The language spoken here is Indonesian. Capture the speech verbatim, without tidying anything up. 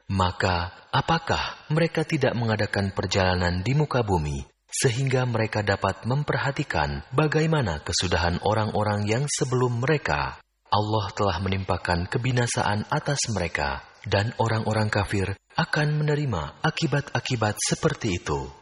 Maka, apakah mereka tidak mengadakan perjalanan di muka bumi, sehingga mereka dapat memperhatikan bagaimana kesudahan orang-orang yang sebelum mereka? Allah telah menimpakan kebinasaan atas mereka, dan orang-orang kafir akan menerima akibat-akibat seperti itu.